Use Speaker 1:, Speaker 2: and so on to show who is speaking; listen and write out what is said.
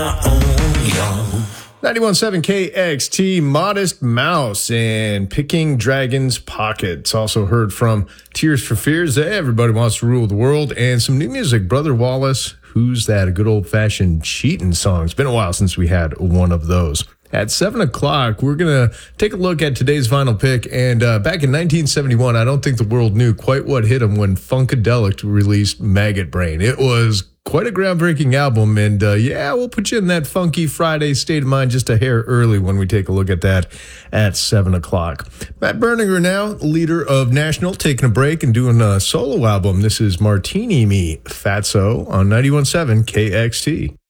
Speaker 1: 91.7 KXT, Modest Mouse, and Picking Dragon's Pockets. Also heard from Tears for Fears, Everybody Wants to Rule the World, and some new music, Brother Wallace, Who's That? A good old-fashioned cheatin' song. It's been a while since we had one of those. At 7 o'clock, we're going to take a look at today's final pick. And back in 1971, I don't think the world knew quite what hit them when Funkadelic released Maggot Brain. It was quite a groundbreaking album. And we'll put you in that funky Friday state of mind just a hair early when we take a look at that at 7 o'clock. Matt Berninger now, leader of National, taking a break and doing a solo album. This is Martini Me Fatso on 91.7 KXT.